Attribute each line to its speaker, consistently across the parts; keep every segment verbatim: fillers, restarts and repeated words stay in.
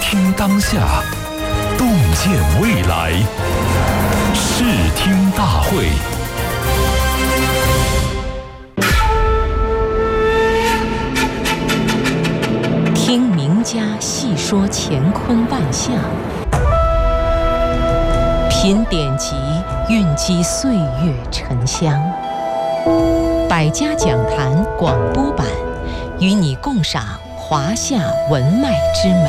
Speaker 1: 听当下，洞见未来。视听大会。
Speaker 2: 听名家细说乾坤万象，品典籍蕴积岁月沉香。百家讲坛广播版，与你共赏华夏文脉之美。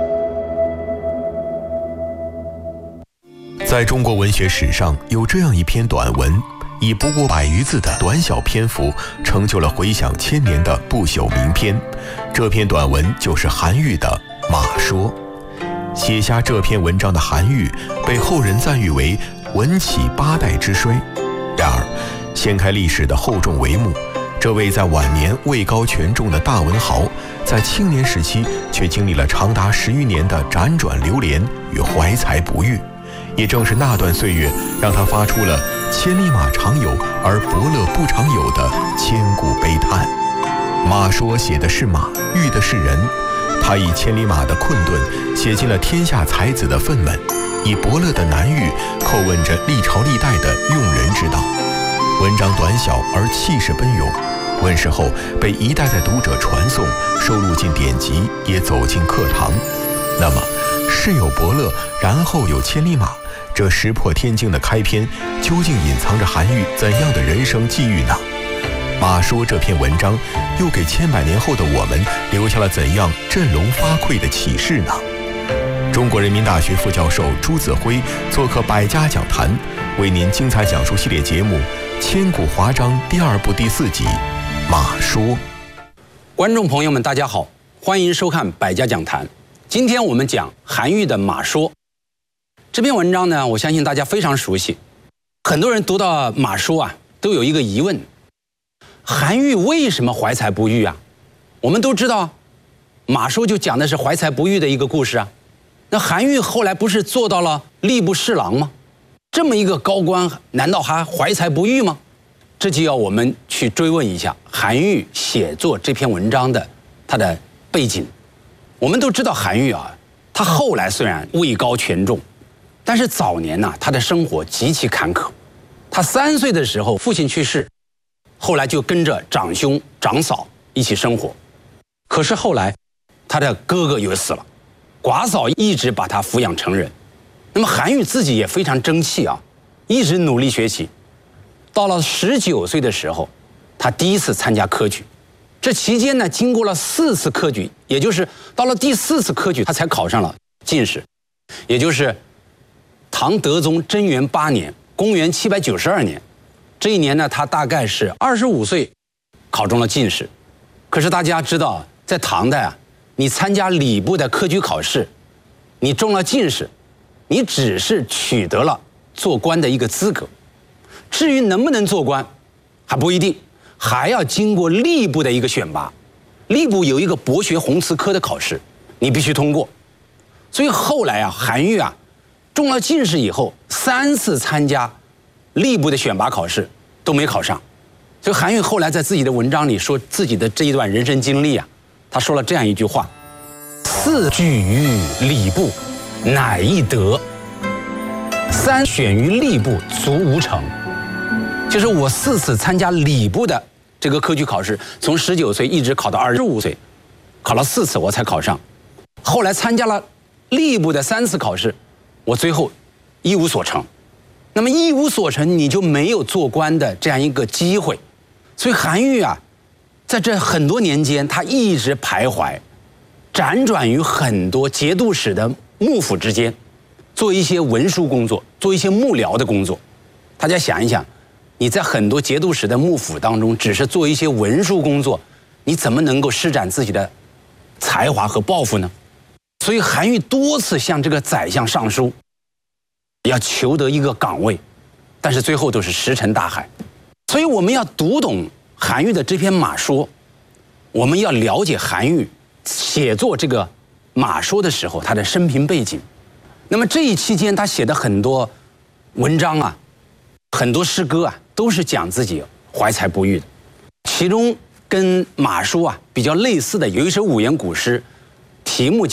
Speaker 3: 在中国文学史上，有这样一篇短文，以不过百余字的短小篇幅，成就了回响千年的不朽名篇。这篇短文就是韩愈的《马说》。写下这篇文章的韩愈，被后人赞誉为文起八代之衰。然而，掀开历史的厚重帷幕，这位在晚年位高权重的大文豪，在青年时期却经历了长达十余年的辗转流连与怀才不遇。也正是那段岁月，让他发出了千里马常有，而伯乐不常有的千古悲叹。马说写的是马，喻的是人。他以千里马的困顿写尽了天下才子的愤懑，以伯乐的难遇叩问着历朝历代的用人之道。文章短小而气势奔涌，问世后被一代代读者传颂，收录进典籍，也走进课堂。那么，世有伯乐，然后有千里马，这石破天惊的开篇，究竟隐藏着韩愈怎样的人生际遇呢？马说这篇文章又给千百年后的我们留下了怎样振聋发聩的启示呢？中国人民大学副教授朱子辉做客百家讲坛，为您精彩讲述系列节目《千古华章》第二部第四集《马说》。
Speaker 4: 观众朋友们，大家好，欢迎收看百家讲坛。今天我们讲韩愈的《马说》这篇文章呢，我相信大家非常熟悉。很多人读到《马说》啊，都有一个疑问：韩愈为什么怀才不遇啊？我们都知道，《马说》就讲的是怀才不遇的一个故事啊。那韩愈后来不是做到了吏部侍郎吗？这么一个高官，难道还怀才不遇吗？这就要我们去追问一下韩愈写作这篇文章的他的背景。我们都知道韩愈啊，他后来虽然位高权重，但是早年呢、啊，他的生活极其坎坷。他三岁的时候父亲去世，后来就跟着长兄长嫂一起生活。可是后来他的哥哥又死了，寡嫂一直把他抚养成人。那么韩愈自己也非常争气啊，一直努力学习。到了十九岁的时候，他第一次参加科举。这期间呢，经过了四次科举，也就是到了第四次科举，他才考上了进士，也就是唐德宗贞元八年，公元七百九十二年。这一年呢，他大概是二十五岁，考中了进士。可是大家知道，在唐代啊，你参加礼部的科举考试，你中了进士，你只是取得了做官的一个资格，至于能不能做官，还不一定，还要经过吏部的一个选拔。吏部有一个博学宏词科的考试，你必须通过。所以后来啊，韩愈啊，中了进士以后，三次参加吏部的选拔考试都没考上。所以韩愈后来在自己的文章里说自己的这一段人生经历啊，他说了这样一句话：四举于礼部，乃易得；三选于吏部，足无成。就是我四次参加礼部的这个科举考试，从十九岁一直考到二十五岁，考了四次我才考上。后来参加了吏部的三次考试，我最后一无所成。那么一无所成，你就没有做官的这样一个机会。所以韩愈啊，在这很多年间，他一直徘徊，辗转于很多节度使的幕府之间，做一些文书工作，做一些幕僚的工作。大家想一想，你在很多节度使的幕府当中，只是做一些文书工作，你怎么能够施展自己的才华和抱负呢？所以韩愈多次向这个宰相上书，要求得一个岗位，但是最后都是石沉大海。所以我们要读懂韩愈的这篇《马说》，我们要了解韩愈写作这个《马说》的时候他的生平背景。那么这一期间他写的很多文章啊，很多诗歌啊，都是讲自己怀才不遇的。其中跟《马说》啊比较类似的有一首五言古诗，题目叫《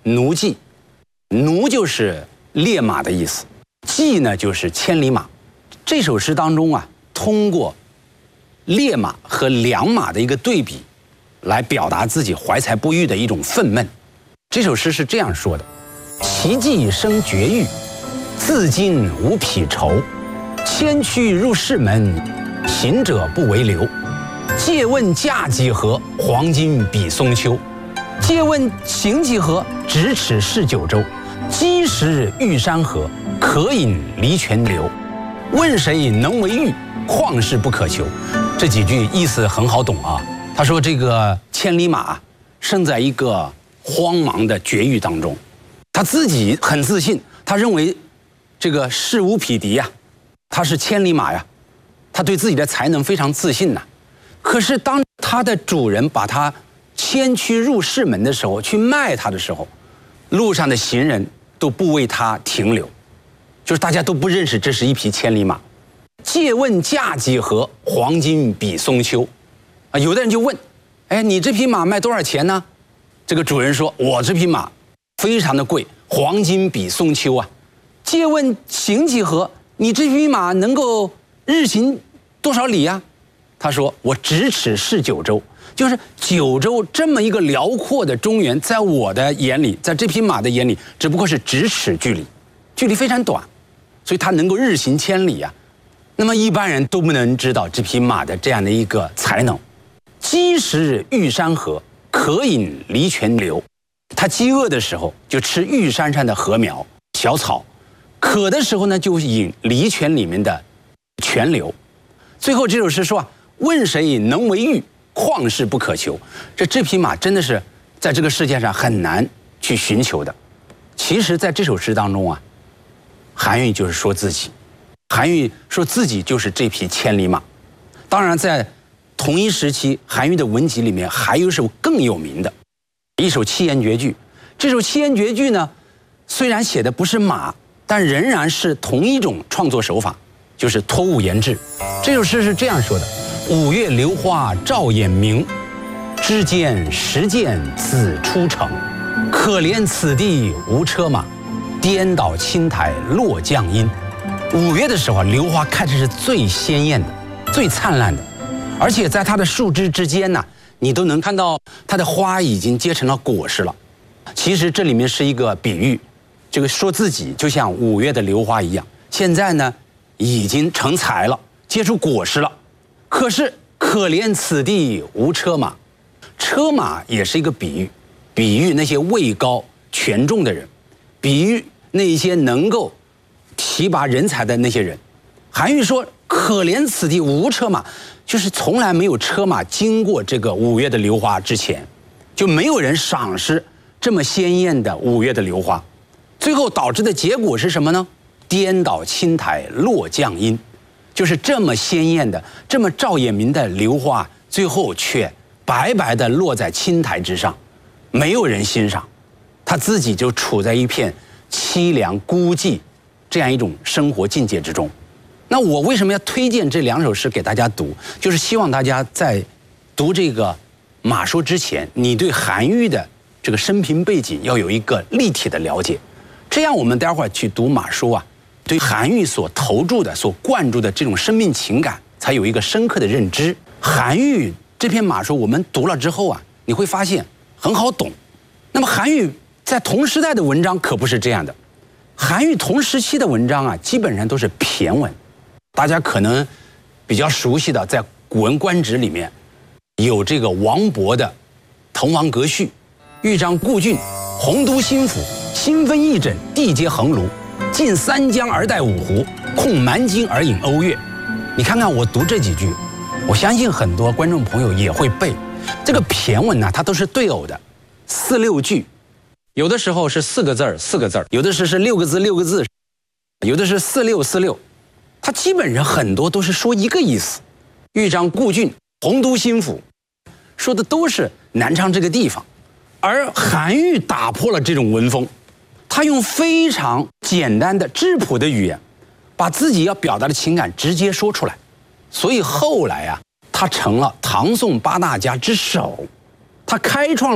Speaker 4: 奴骑，奴就是烈马的意思，骑呢就是千里马。这首诗当中啊，通过烈马和良马的一个对比，来表达自己怀才不遇的一种愤懑。这首诗是这样说的：骐骥生绝域，自尽无匹愁。千驱入室门，行者不为流。借问价几何？黄金比松丘。借问行几何？咫尺是九州。积石玉山河，可饮离泉流。问谁能为玉？旷世不可求。这几句意思很好懂啊。他说这个千里马生在一个荒茫的绝域当中，他自己很自信，他认为这个世无匹敌呀、啊，他是千里马呀，他对自己的才能非常自信呐、啊。可是当他的主人把他牵驱入室门的时候，去卖他的时候，路上的行人都不为他停留，就是大家都不认识这是一匹千里马。借问价几何？黄金比松丘。啊，有的人就问，哎，你这匹马卖多少钱呢？这个主人说，我这匹马非常的贵，黄金比松丘啊。借问行几何？你这匹马能够日行多少里呀？他说，我咫尺是九州，就是九州这么一个辽阔的中原，在我的眼里，在这匹马的眼里，只不过是咫尺距离，距离非常短，所以它能够日行千里呀、啊。那么一般人都不能知道这匹马的这样的一个才能。积石玉山河，可饮离泉流。他饥饿的时候就吃玉山上的禾苗小草，渴的时候呢就饮离泉里面的泉流。最后这首诗说啊，问谁能为玉？旷世不可求。这这匹马真的是在这个世界上很难去寻求的。其实在这首诗当中啊，韩愈就是说自己，韩愈说自己就是这匹千里马。当然在同一时期，韩愈的文集里面还有一首更有名的一首七言绝句。这首七言绝句呢，虽然写的不是马，但仍然是同一种创作手法，就是托物言志。这首诗是这样说的：五月榴花照眼明，枝间时见子出城。可怜此地无车马，颠倒青苔落将阴。五月的时候，榴花开的是最鲜艳的，最灿烂的。而且在它的树枝之间呢，你都能看到它的花已经结成了果实了。其实这里面是一个比喻，这个说自己就像五月的榴花一样，现在呢已经成材了，结出果实了。可是可怜此地无车马，车马也是一个比喻，比喻那些位高权重的人，比喻那些能够提拔人才的那些人。韩愈说，可怜此地无车马，就是从来没有车马经过这个五月的榴花之前，就没有人赏识这么鲜艳的五月的榴花。最后导致的结果是什么呢？颠倒青苔落将阴，就是这么鲜艳的这么照眼明的榴花，最后却白白的落在青苔之上，没有人欣赏，他自己就处在一片凄凉孤寂这样一种生活境界之中。那我为什么要推荐这两首诗给大家读？就是希望大家在读这个马说之前，你对韩愈的这个生平背景要有一个立体的了解，这样我们待会儿去读马说啊，对韩愈所投注的、所灌注的这种生命情感，才有一个深刻的认知。韩愈这篇马说，我们读了之后啊，你会发现很好懂。那么韩愈在同时代的文章可不是这样的，韩愈同时期的文章啊，基本上都是骈文。大家可能比较熟悉的，在《古文观止》里面有这个王勃的《滕王阁序》，豫章故郡，洪都新府，新分翼轸，地接衡庐，尽三江而带五湖，控蛮荆而引瓯越。你看看我读这几句，我相信很多观众朋友也会背。这个骈文呢，它都是对偶的，四六句，有的时候是四个字儿四个字儿，有的是是六个字六个字，有的是四六四六。它基本上很多都是说一个意思，豫章故郡，洪都新府，说的都是南昌这个地方。而韩愈打破了这种文风，他用非常简单的质朴的语言，把自己要表达的情感直接说出来。所以后来啊，他成了唐宋八大家之首，他开创了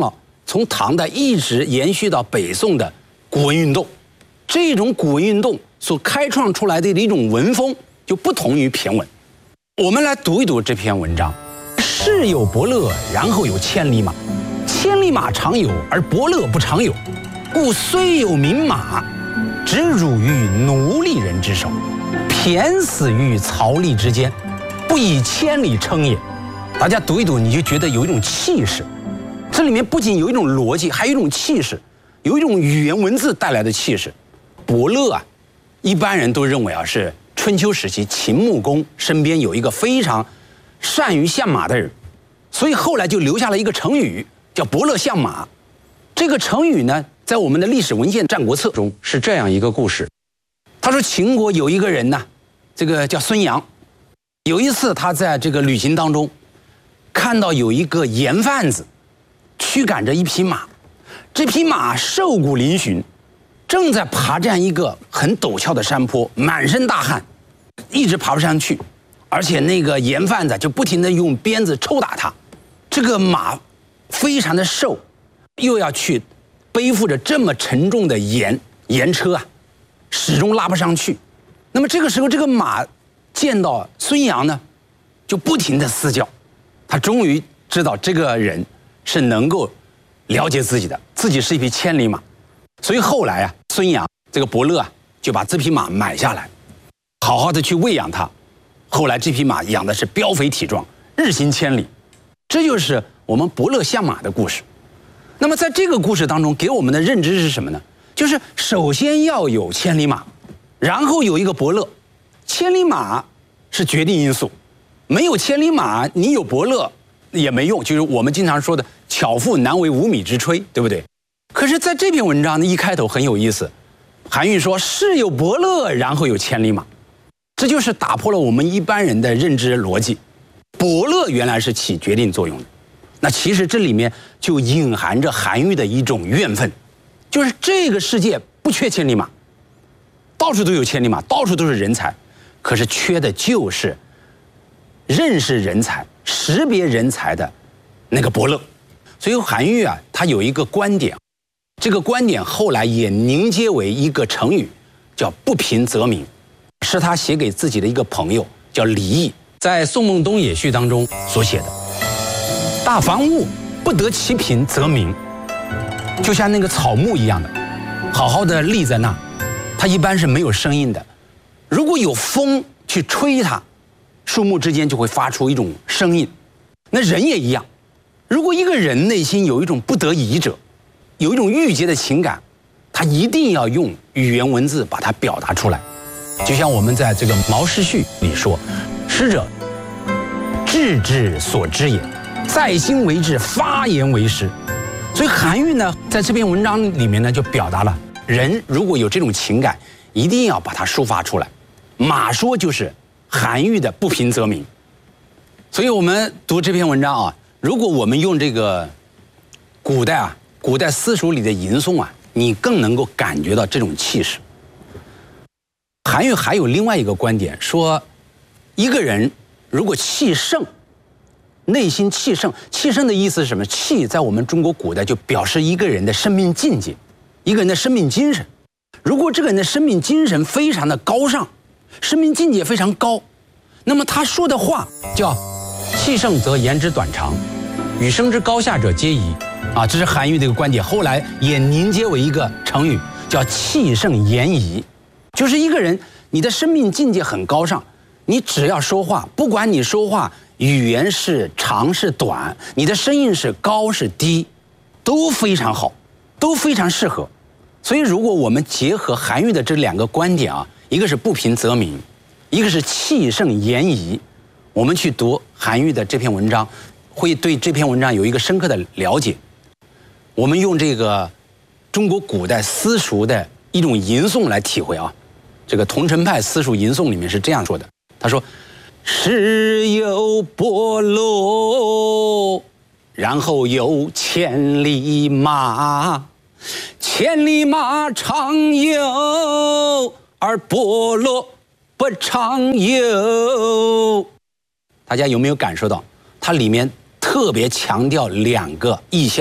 Speaker 4: 从唐代一直延续到北宋的古文运动。这种古文运动所开创出来的一种文风就不同于骈文。我们来读一读这篇文章：世有伯乐，然后有千里马。千里马常有，而伯乐不常有。故虽有名马，只辱于奴隶人之手，骈死于槽枥之间，不以千里称也。大家读一读，你就觉得有一种气势。这里面不仅有一种逻辑，还有一种气势，有一种语言文字带来的气势。伯乐啊，一般人都认为啊是春秋时期秦穆公身边有一个非常善于相马的人，所以后来就留下了一个成语叫伯乐相马。这个成语呢，在我们的历史文献《战国策》中是这样一个故事。他说秦国有一个人呢，这个叫孙阳，有一次他在这个旅行当中看到有一个盐贩子驱赶着一匹马，这匹马瘦骨嶙峋，正在爬占一个很陡峭的山坡，满身大汗，一直爬不上去，而且那个盐贩子就不停地用鞭子抽打他。这个马非常的瘦，又要去背负着这么沉重的盐盐车啊，始终拉不上去。那么这个时候，这个马见到孙阳呢，就不停地嘶叫。他终于知道这个人是能够了解自己的，自己是一匹千里马。所以后来啊，孙阳这个伯乐啊，就把这匹马买下来，好好的去喂养它。后来这匹马养的是膘肥体壮，日行千里。这就是我们伯乐相马的故事。那么在这个故事当中，给我们的认知是什么呢？就是首先要有千里马，然后有一个伯乐。千里马是决定因素，没有千里马，你有伯乐也没用。就是我们经常说的“巧妇难为无米之炊”，对不对？可是在这篇文章的一开头很有意思，韩愈说：“世有伯乐，然后有千里马。”这就是打破了我们一般人的认知逻辑。伯乐原来是起决定作用的，那其实这里面就隐含着韩愈的一种怨愤，就是这个世界不缺千里马，到处都有千里马，到处都是人才，可是缺的就是认识人才、识别人才的那个伯乐。所以韩愈啊，他有一个观点，这个观点后来也凝结为一个成语，叫不平则鸣，是他写给自己的一个朋友叫李益，在《宋孟东野序》当中所写的。大房物不得其平则鸣，就像那个草木一样的，好好的立在那，它一般是没有声音的。如果有风去吹它，树木之间就会发出一种声音。那人也一样，如果一个人内心有一种不得已者，有一种郁结的情感，他一定要用语言文字把它表达出来。就像我们在这个《毛诗序》里说：“诗者，志之所知也，在心为志，发言为诗。”所以韩愈呢，在这篇文章里面呢，就表达了人如果有这种情感，一定要把它抒发出来。马说就是韩愈的不平则鸣。所以我们读这篇文章啊，如果我们用这个古代啊，古代私塾里的吟诵啊，你更能够感觉到这种气势。韩愈还有另外一个观点，说一个人如果气盛，内心气盛，气盛的意思是什么？气在我们中国古代就表示一个人的生命境界，一个人的生命精神。如果这个人的生命精神非常的高尚，生命境界非常高，那么他说的话叫气盛则言之短长，与生之高下者皆宜啊，这是韩愈的一个观点，后来也凝结为一个成语，叫气盛言宜。就是一个人你的生命境界很高尚，你只要说话，不管你说话语言是长是短，你的声音是高是低，都非常好，都非常适合。所以如果我们结合韩愈的这两个观点啊，一个是不平则鸣，一个是气盛言宜，我们去读韩愈的这篇文章，会对这篇文章有一个深刻的了解。我们用这个中国古代私塾的一种吟诵来体会啊，这个桐城派私塾吟诵里面是这样说的，他说：“世有伯乐，然后有千里马，千里马常有，而伯乐不常有。”大家有没有感受到它里面特别强调两个意象？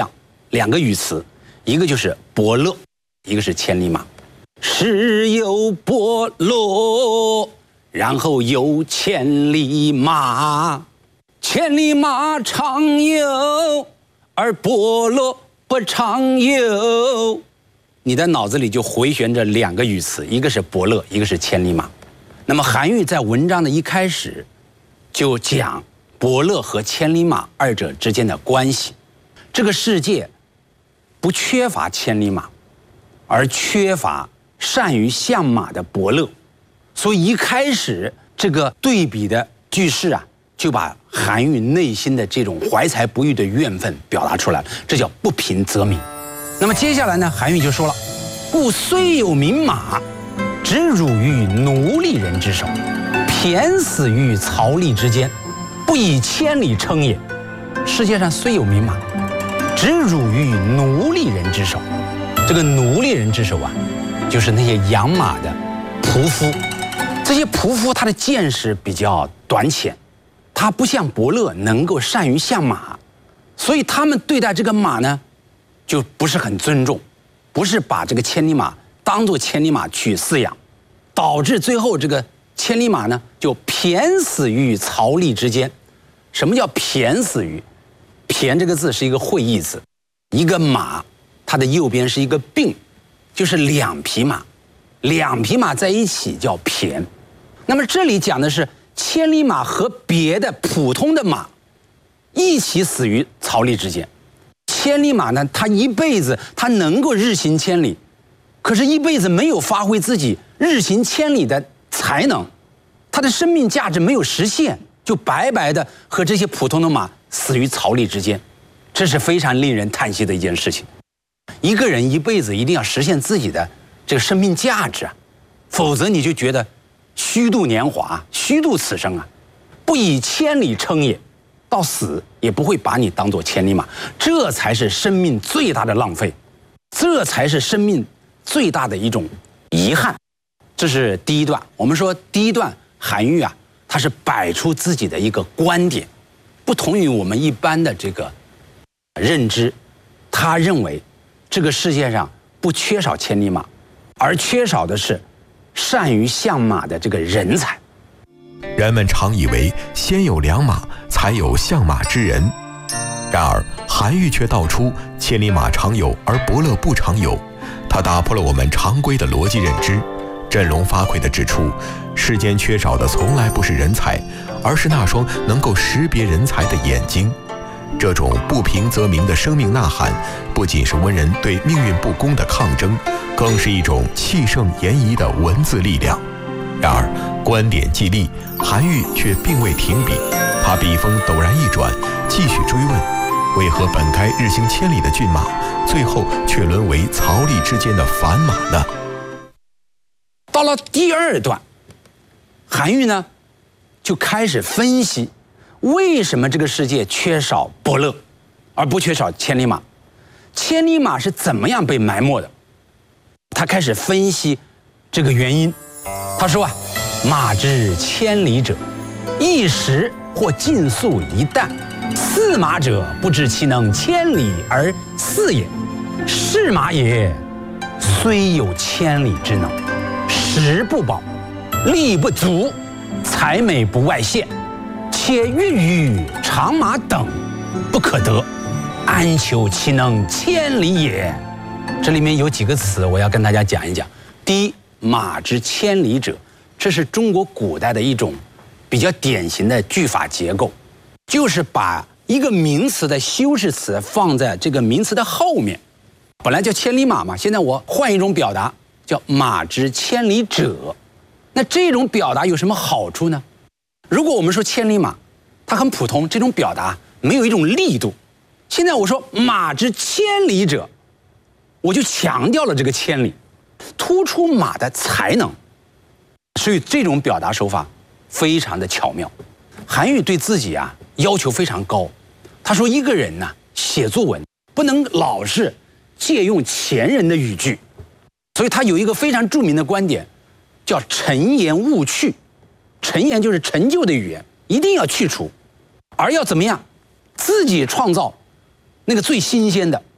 Speaker 4: 两个语词，一个就是伯乐，一个是千里马。时有伯乐，然后有千里马，千里马常有，而伯乐不常有。你的脑子里就回旋着两个语词，一个是伯乐，一个是千里马。那么韩愈在文章的一开始就讲伯乐和千里马二者之间的关系。这个世界不缺乏千里马，而缺乏善于相马的伯乐。所以一开始这个对比的句式啊，就把韩愈内心的这种怀才不遇的怨愤表达出来了，这叫不平则鸣。那么接下来呢，韩愈就说了：故虽有名马，只辱于奴隶人之手，骈死于槽枥之间，不以千里称也。世界上虽有名马，只辱于奴隶人之手。这个奴隶人之手啊，就是那些养马的仆夫。这些仆夫他的见识比较短浅，他不像伯乐能够善于相马，所以他们对待这个马呢，就不是很尊重，不是把这个千里马当作千里马去饲养，导致最后这个千里马呢就骈死于槽枥之间。什么叫骈死于？骈这个字是一个会意字，一个马它的右边是一个并，就是两匹马，两匹马在一起叫骈。那么这里讲的是千里马和别的普通的马一起死于槽枥之间。千里马呢，它一辈子它能够日行千里，可是一辈子没有发挥自己日行千里的才能，它的生命价值没有实现，就白白的和这些普通的马死于槽枥之间，这是非常令人叹息的一件事情。一个人一辈子一定要实现自己的这个生命价值啊，否则你就觉得虚度年华，虚度此生啊，不以千里称也，到死也不会把你当作千里马，这才是生命最大的浪费，这才是生命最大的一种遗憾。这是第一段。我们说第一段韩愈啊，他是摆出自己的一个观点，不同于我们一般的这个认知，他认为这个世界上不缺少千里马，而缺少的是善于相马的这个人才。
Speaker 3: 人们常以为先有良马，才有相马之人，然而韩愈却道出千里马常有，而伯乐不常有。他打破了我们常规的逻辑认知，振聋发聩地指出，世间缺少的从来不是人才，而是那双能够识别人才的眼睛。这种不平则鸣的生命呐喊，不仅是文人对命运不公的抗争，更是一种气盛言怡的文字力量。然而观点既立，韩愈却并未停笔，他笔锋陡然一转，继续追问：为何本该日行千里的骏马，最后却沦为槽枥之间的凡马呢？
Speaker 4: 到了第二段，韩愈呢就开始分析为什么这个世界缺少伯乐，而不缺少千里马。千里马是怎么样被埋没的？他开始分析这个原因。他说啊，马之千里者，一时或竞速一旦，驷马者不知其能千里而饲也。是马也，虽有千里之能，食不饱，力不足，才美不外现，且欲与长马等不可得，安求其能千里也？这里面有几个词我要跟大家讲一讲。第一，马之千里者，这是中国古代的一种比较典型的句法结构，就是把一个名词的修饰词放在这个名词的后面。本来叫千里马嘛，现在我换一种表达，叫马之千里者。那这种表达有什么好处呢？如果我们说千里马，它很普通，这种表达没有一种力度。现在我说马之千里者，我就强调了这个千里，突出马的才能，所以这种表达手法非常的巧妙。韩愈对自己啊要求非常高，他说一个人呢、啊、写作文不能老是借用前人的语句，所以他有一个非常著名的观点，叫陈言勿去。陈言就是陈旧的语言，一定要去除，而要怎么样，自己创造那个最新鲜的、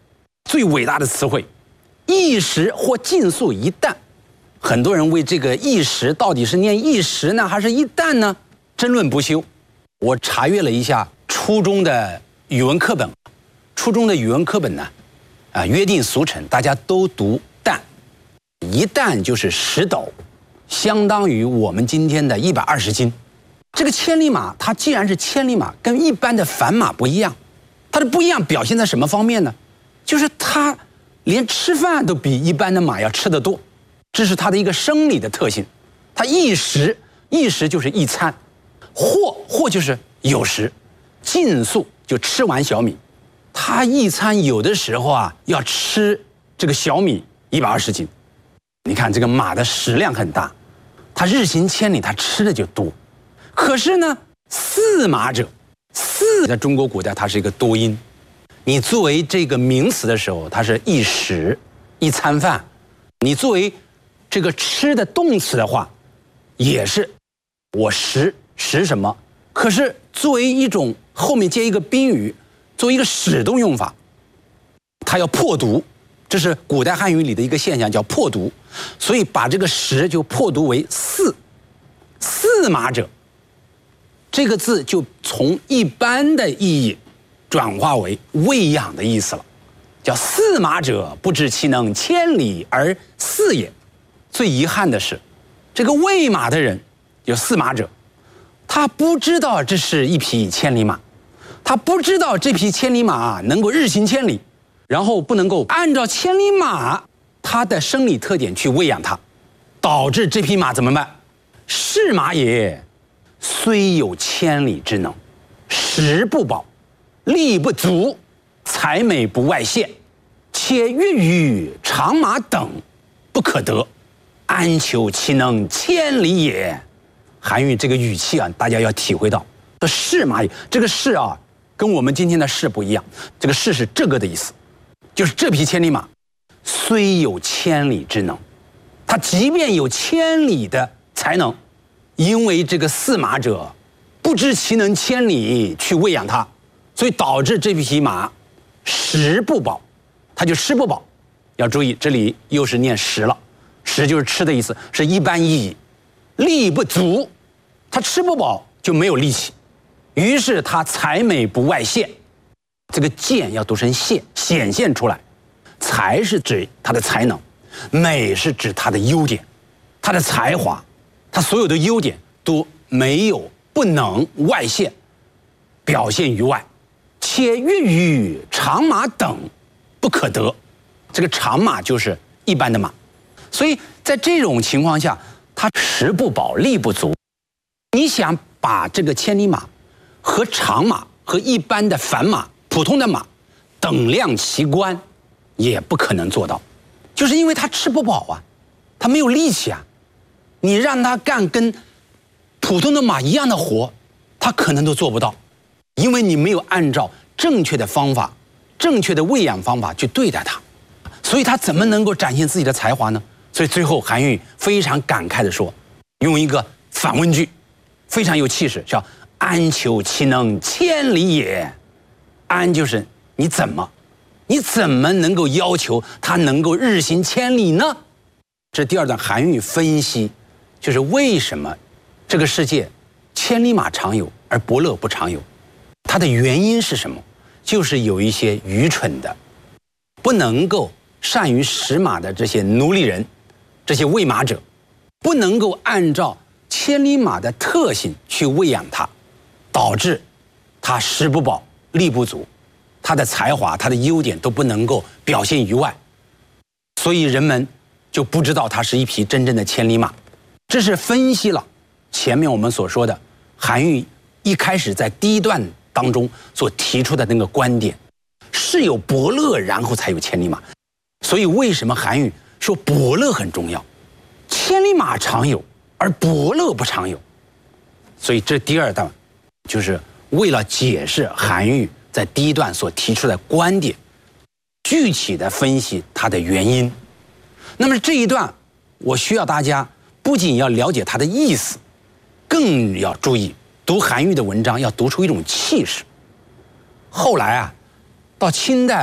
Speaker 4: 最伟大的词汇，一时或尽数一旦。很多人为这个一时到底是念一时呢，还是一旦呢，争论不休。我查阅了一下初中的语文课本，初中的语文课本呢，啊，约定俗成，大家都读担，一担就是十斗，相当于我们今天的一百二十斤。这个千里马，它既然是千里马，跟一般的凡马不一样，它的不一样表现在什么方面呢？就是它连吃饭都比一般的马要吃得多。这是它的一个生理的特性，它一时，一时就是一餐，或或就是有时，尽数就吃完小米，它一餐有的时候啊要吃这个小米一百二十斤，你看这个马的食量很大，它日行千里，它吃的就多。可是呢，驷马者，驷在中国古代它是一个多音，你作为这个名词的时候，它是一时一餐饭，你作为这个吃的动词的话，也是我食食什么？可是作为一种后面接一个宾语，作为一个使动用法，它要破读，这是古代汉语里的一个现象，叫破读，所以把这个食就破读为驷。驷马者，这个字就从一般的意义转化为喂养的意思了，叫驷马者，不知其能千里而饲也。最遗憾的是，这个喂马的人，有驷马者，他不知道这是一匹千里马，他不知道这匹千里马能够日行千里，然后不能够按照千里马它的生理特点去喂养它，导致这匹马怎么办？是马也，虽有千里之能，食不饱，力不足，才美不外泄，且悦于长马等，不可得。安求其能千里也。韩愈这个语气啊，大家要体会到，这是马也，这个是啊，跟我们今天的是不一样。这个是是这个的意思，就是这匹千里马，虽有千里之能，它即便有千里的才能，因为这个驷马者不知其能千里去喂养它，所以导致这匹马食不饱，它就吃不饱。要注意，这里又是念食了。食就是吃的意思，是一般意义。力不足，他吃不饱就没有力气，于是他才美不外现。这个见要读成现，显现出来。才是指他的才能，美是指他的优点，他的才华，他所有的优点都没有不能外现，表现于外。且悦于长马等，不可得。这个长马就是一般的马。所以在这种情况下，它食不饱，力不足。你想把这个千里马和长马和一般的凡马、普通的马等量齐观，也不可能做到，就是因为它吃不饱啊，它没有力气啊。你让它干跟普通的马一样的活，它可能都做不到，因为你没有按照正确的方法、正确的喂养方法去对待它，所以它怎么能够展现自己的才华呢？所以最后韩愈非常感慨地说，用一个反问句，非常有气势，叫安求其能千里也。安就是你怎么，你怎么能够要求他能够日行千里呢？这第二段韩愈分析，就是为什么这个世界千里马常有而伯乐不常有，它的原因是什么？就是有一些愚蠢的、不能够善于识马的这些奴隶人，这些喂马者，不能够按照千里马的特性去喂养它，导致它食不饱，力不足，它的才华、它的优点都不能够表现于外，所以人们就不知道它是一匹真正的千里马。这是分析了前面我们所说的韩愈一开始在第一段当中所提出的那个观点，是有伯乐，然后才有千里马。所以为什么韩愈说伯乐很重要？千里马常有，而伯乐不常有。所以这第二段就是为了解释韩愈在第一段所提出的观点，具体的分析它的原因。那么这一段我需要大家不仅要了解它的意思，更要注意读韩愈的文章要读出一种气势。后来啊，到清代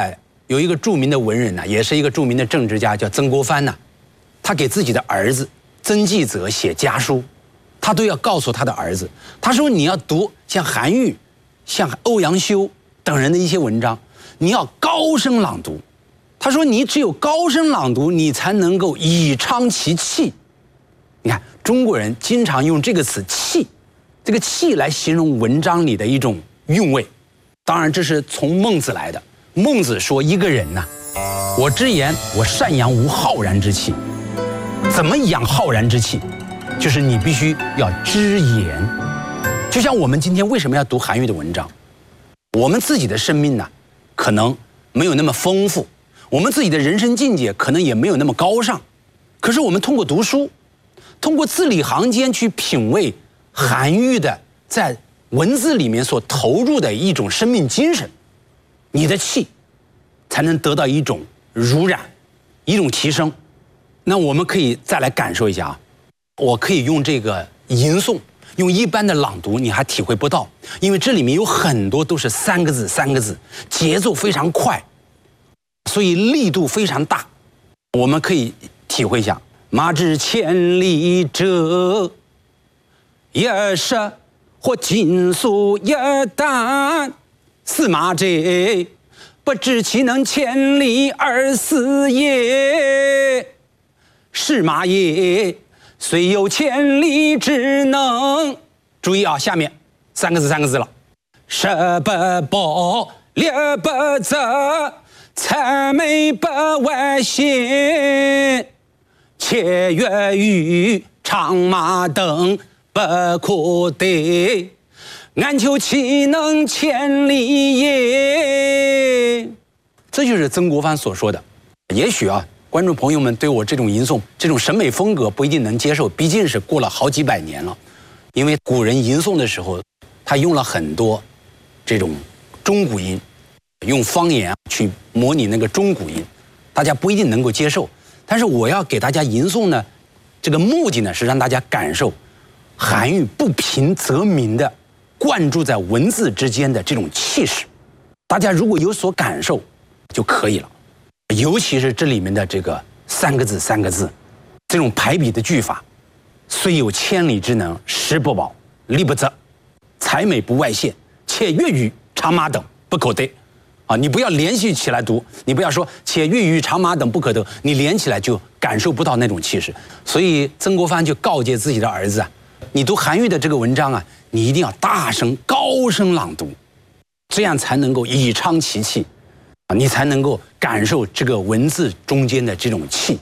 Speaker 4: 有一个著名的文人呢，也是一个著名的政治家，叫曾国藩呐。他给自己的儿子曾纪泽写家书，他都要告诉他的儿子，他说你要读像韩愈、像欧阳修等人的一些文章，你要高声朗读。他说你只有高声朗读，你才能够以彰其气。你看中国人经常用这个词气，这个气来形容文章里的一种韵味。当然这是从孟子来的。孟子说一个人呐、啊，我之言我善养无浩然之气。怎么养浩然之气？就是你必须要知言。就像我们今天为什么要读韩愈的文章？我们自己的生命呢、啊，可能没有那么丰富，我们自己的人生境界可能也没有那么高尚。可是我们通过读书，通过字里行间去品味韩愈的在文字里面所投入的一种生命精神，你的气才能得到一种濡染，一种提升。那我们可以再来感受一下啊，我可以用这个吟诵，用一般的朗读你还体会不到，因为这里面有很多都是三个字三个字，节奏非常快，所以力度非常大。我们可以体会一下，马之千里者，也是或金粟也旦，驷马者，不知其能千里而死也。是马也，虽有千里之能。注意啊，下面三个字三个字了。食不饱，猎不择，采美不外显。且乐于长马等，不可得。安求其能千里也？这就是曾国藩所说的。也许啊，观众朋友们对我这种吟诵、这种审美风格不一定能接受，毕竟是过了好几百年了。因为古人吟诵的时候，他用了很多这种中古音，用方言去模拟那个中古音，大家不一定能够接受。但是我要给大家吟诵呢，这个目的呢是让大家感受韩愈不平则鸣的灌注在文字之间的这种气势。大家如果有所感受就可以了。尤其是这里面的这个三个字三个字，这种排比的句法，虽有千里之能，食不饱，力不择，采美不外现，且乐于长马等，不可得。啊，你不要连续起来读，你不要说且乐于长马等不可得，你连起来就感受不到那种气势。所以曾国藩就告诫自己的儿子啊，你读韩愈的这个文章啊，你一定要大声高声朗读，这样才能够以彰其气。啊，你才能够感受这个文字中间的这种气。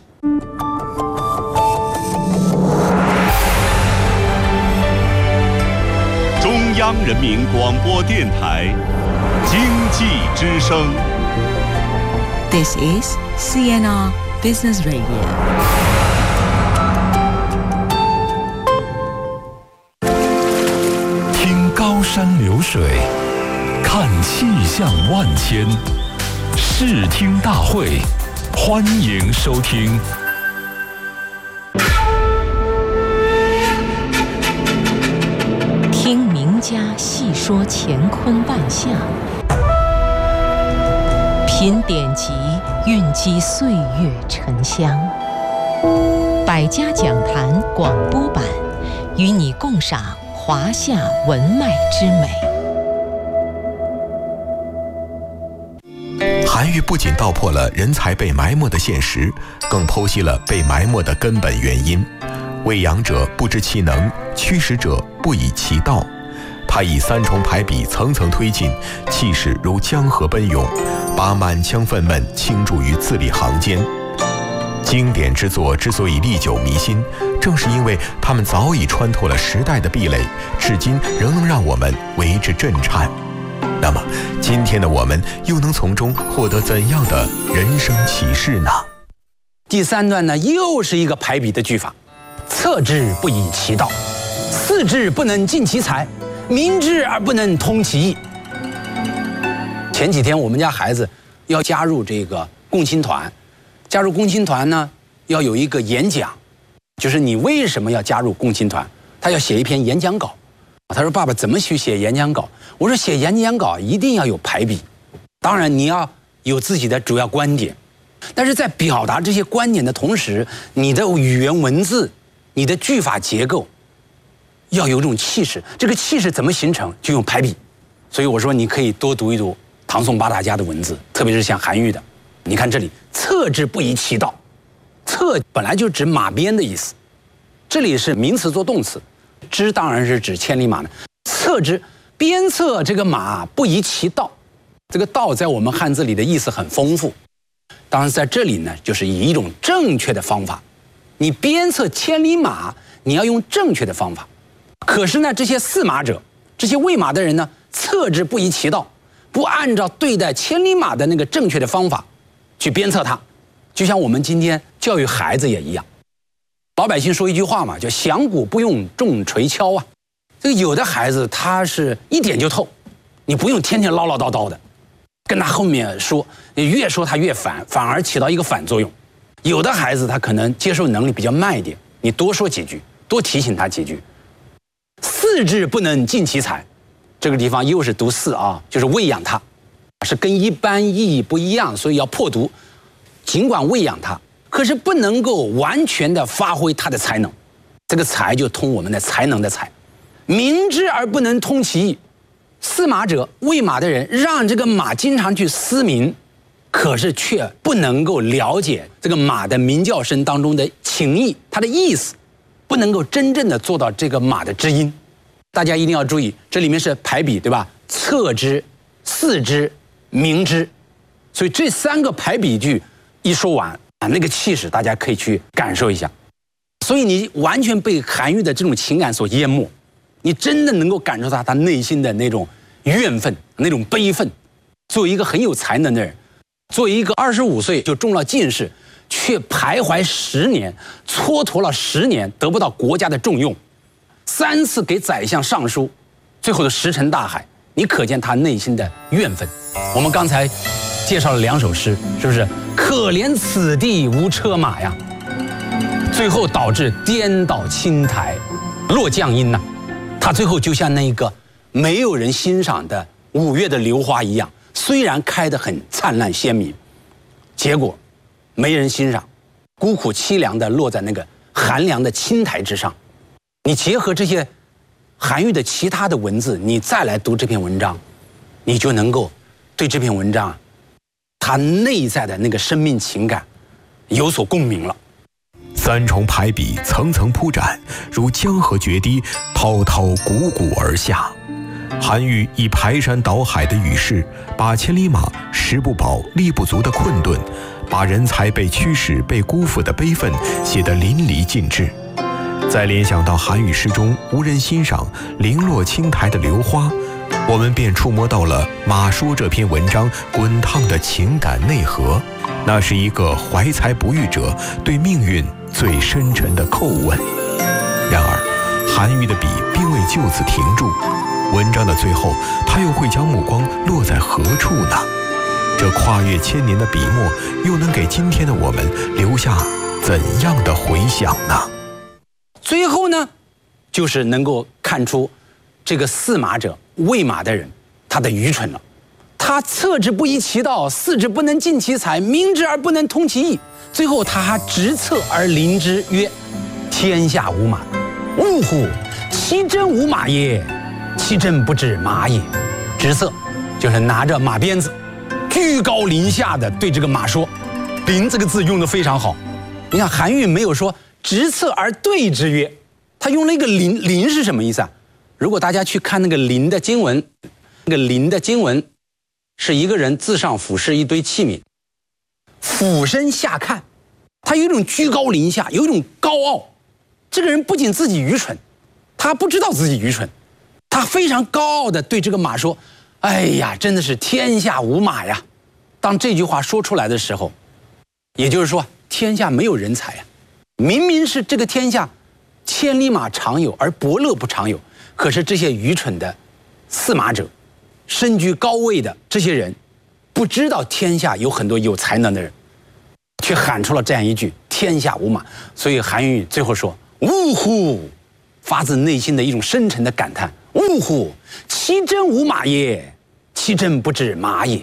Speaker 1: 中央人民广播电台经济之声。
Speaker 5: This is C N R Business Radio。
Speaker 1: 听高山流水，看气象万千。视听大会，欢迎收听。
Speaker 2: 听名家细说乾坤万象，品典籍，蕴积岁月沉香。百家讲坛广播版，与你共赏华夏文脉之美。
Speaker 3: 韩愈不仅道破了人才被埋没的现实，更剖析了被埋没的根本原因。为养者不知其能，驱使者不以其道。他以三重排比层层推进，气势如江河奔涌，把满腔愤懑倾注于字里行间。经典之作之所以历久弥新，正是因为他们早已穿透了时代的壁垒，至今仍能让我们为之震颤。那么今天的我们又能从中获得怎样的人生启示呢？
Speaker 4: 第三段呢，又是一个排比的句法。策之不以其道，肆之不能尽其才，明之而不能通其意。前几天我们家孩子要加入这个共青团，加入共青团呢要有一个演讲，就是你为什么要加入共青团，他要写一篇演讲稿。他说爸爸怎么去写演讲稿？我说写演讲稿一定要有排比，当然你要有自己的主要观点，但是在表达这些观点的同时，你的语言文字、你的句法结构要有一种气势。这个气势怎么形成？就用排比。所以我说你可以多读一读唐宋八大家的文字，特别是像韩愈的。你看这里“策之不以其道”，策本来就指马鞭的意思，这里是名词做动词，之当然是指千里马呢。策之，鞭策这个马不以其道。这个道在我们汉字里的意思很丰富，当然在这里呢，就是以一种正确的方法。你鞭策千里马，你要用正确的方法。可是呢，这些饲马者，这些喂马的人呢，策之不以其道，不按照对待千里马的那个正确的方法去鞭策他。就像我们今天教育孩子也一样，老百姓说一句话嘛，叫响鼓不用重锤敲啊。这个有的孩子他是一点就透，你不用天天唠唠叨叨的跟他后面说，你越说他越烦，反而起到一个反作用。有的孩子他可能接受能力比较慢一点，你多说几句，多提醒他几句。饲之不能尽其才，这个地方又是读饲啊，就是喂养他，是跟一般意义不一样，所以要破读。尽管喂养他，可是不能够完全的发挥他的才能，这个才就通我们的才能的才。明知而不能通其意，饲马者，喂马的人让这个马经常去嘶鸣，可是却不能够了解这个马的鸣叫声当中的情意，它的意思，不能够真正的做到这个马的知音。大家一定要注意，这里面是排比，对吧？策之、饲之、明之，所以这三个排比句一说完啊，那个气势大家可以去感受一下。所以你完全被韩愈的这种情感所淹没，你真的能够感受到他内心的那种怨愤、那种悲愤。作为一个很有才能的人，作为一个二十五岁就中了进士，却徘徊十年，蹉跎了十年，得不到国家的重用，三次给宰相上书，最后的石沉大海。你可见他内心的怨愤。我们刚才介绍了两首诗，是不是？可怜此地无车马呀，最后导致颠倒青苔，落降阴呐、啊。他最后就像那个没有人欣赏的五月的榴花一样，虽然开得很灿烂鲜明，结果没人欣赏，孤苦凄凉地落在那个寒凉的青苔之上。你结合这些韩愈的其他的文字，你再来读这篇文章，你就能够对这篇文章它内在的那个生命情感有所共鸣了。
Speaker 3: 三重排比层层铺展，如江河决堤，滔滔汩汩而下。韩愈以排山倒海的语势，把千里马食不饱力不足的困顿，把人才被驱使被辜负的悲愤写得淋漓尽致。再联想到韩愈诗中无人欣赏、零落青苔的榴花，我们便触摸到了《马说》这篇文章滚烫的情感内核。那是一个怀才不遇者对命运最深沉的叩问。然而，韩愈的笔并未就此停住，文章的最后，他又会将目光落在何处呢？这跨越千年的笔墨，又能给今天的我们留下怎样的回响呢？
Speaker 4: 最后呢，就是能够看出这个饲马者、喂马的人他的愚蠢了。他策之不以其道，饲之不能尽其才，明之而不能通其意。最后他还直策而临之曰：天下无马，呜呼！其真无马也，其真不知马也。直策就是拿着马鞭子，居高临下的对这个马说。临这个字用得非常好。你看韩愈没有说直策而对之曰，他用了一个临。临是什么意思啊？如果大家去看那个临的经文，那个临的经文是一个人自上俯视一堆器皿，俯身下看，他有一种居高临下，有一种高傲。这个人不仅自己愚蠢，他不知道自己愚蠢，他非常高傲地对这个马说：哎呀，真的是天下无马呀。当这句话说出来的时候，也就是说天下没有人才呀。明明是这个天下千里马常有，而伯乐不常有，可是这些愚蠢的饲马者，身居高位的这些人，不知道天下有很多有才能的人，却喊出了这样一句天下无马。所以韩愈最后说：呜呼！发自内心的一种深沉的感叹。呜呼！其真无马也，其真不知马也。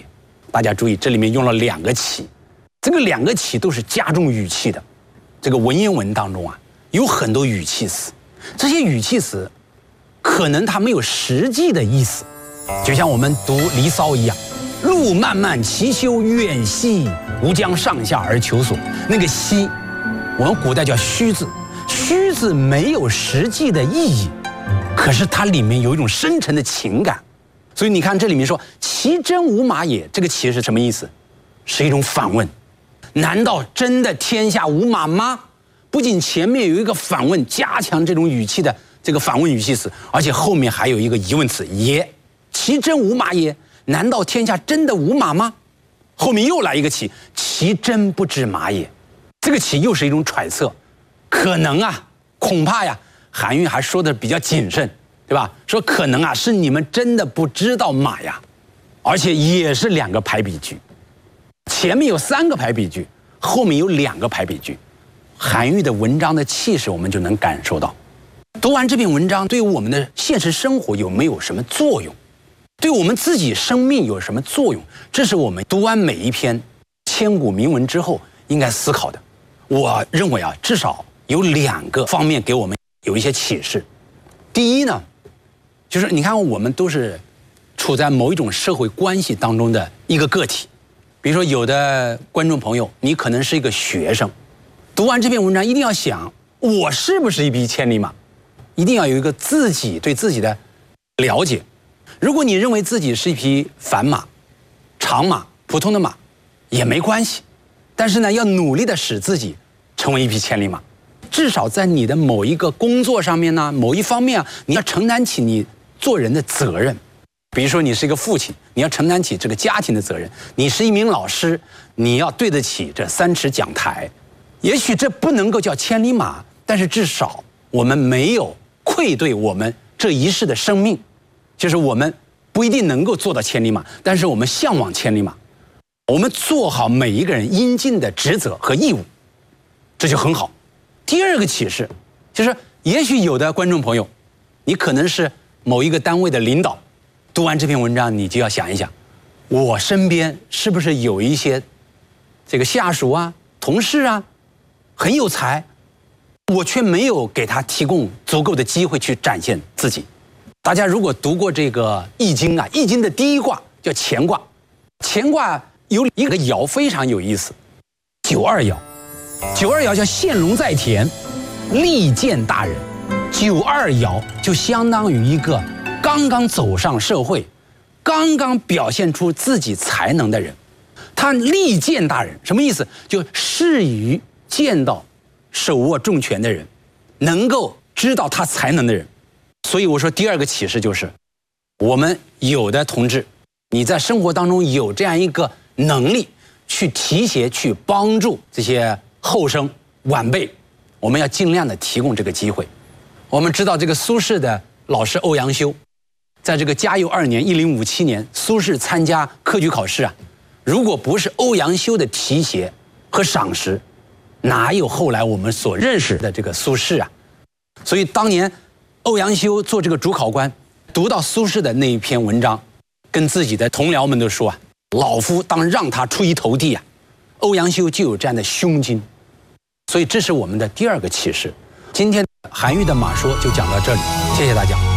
Speaker 4: 大家注意，这里面用了两个起，这个两个起都是加重语气的。这个文言文当中啊，有很多语气词，这些语气词可能它没有实际的意思，就像我们读《离骚》一样，路漫漫其修远兮，吾将上下而求索。那个兮，我们古代叫虚字，虚字没有实际的意义，可是它里面有一种深沉的情感。所以你看这里面说其真无马也，这个其是什么意思？是一种反问，难道真的天下无马吗？不仅前面有一个反问，加强这种语气的这个反问语气词，而且后面还有一个疑问词也，其真无马也，难道天下真的无马吗？后面又来一个其，其真不知马也，这个其又是一种揣测，可能啊，恐怕呀，韩愈还说的比较谨慎，对吧？说可能啊，是你们真的不知道马呀，而且也是两个排比句，前面有三个排比句，后面有两个排比句。韩愈的文章的气势，我们就能感受到。读完这篇文章，对我们的现实生活有没有什么作用？对我们自己生命有什么作用？这是我们读完每一篇千古名文之后应该思考的。我认为啊，至少有两个方面给我们有一些启示。第一呢，就是你看我们都是处在某一种社会关系当中的一个个体。比如说有的观众朋友，你可能是一个学生，读完这篇文章一定要想，我是不是一匹千里马？一定要有一个自己对自己的了解。如果你认为自己是一匹凡马、长马、普通的马，也没关系。但是呢，要努力的使自己成为一匹千里马。至少在你的某一个工作上面呢，某一方面啊，你要承担起你做人的责任。比如说你是一个父亲，你要承担起这个家庭的责任；你是一名老师，你要对得起这三尺讲台。也许这不能够叫千里马，但是至少我们没有愧对我们这一世的生命，就是我们不一定能够做到千里马，但是我们向往千里马，我们做好每一个人应尽的职责和义务，这就很好。第二个启示就是，也许有的观众朋友，你可能是某一个单位的领导，读完这篇文章，你就要想一想，我身边是不是有一些这个下属啊、同事啊，很有才，我却没有给他提供足够的机会去展现自己。大家如果读过这个《易经》啊，《易经》的第一卦叫乾卦，乾卦有一个爻非常有意思，九二爻。九二爻叫现龙在田，利见大人。九二爻就相当于一个刚刚走上社会，刚刚表现出自己才能的人。他利见大人什么意思？就适于见到手握重权的人，能够知道他才能的人。所以我说第二个启示就是，我们有的同志，你在生活当中有这样一个能力，去提携、去帮助这些后生晚辈，我们要尽量的提供这个机会。我们知道这个苏轼的老师欧阳修，在这个嘉佑二年一零五七年，苏轼参加科举考试啊，如果不是欧阳修的提携和赏识，哪有后来我们所认识的这个苏轼啊？所以当年欧阳修做这个主考官，读到苏轼的那一篇文章，跟自己的同僚们都说啊，老夫当让他出一头地啊。欧阳修就有这样的胸襟，所以这是我们的第二个启示。今天韩愈的马说就讲到这里，谢谢大家。